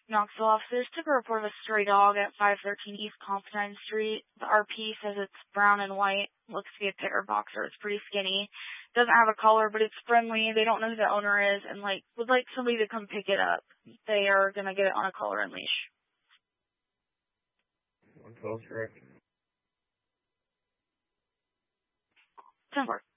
Knoxville officers took a report of a stray dog at 513 East Compton Street. The RP says it's brown and white. Looks to be a pit or boxer. It's pretty skinny. Doesn't have a collar, but it's friendly. They don't know who the owner is and would like somebody to come pick it up. They are going to get it on a collar and leash. 112, correct. 10-4.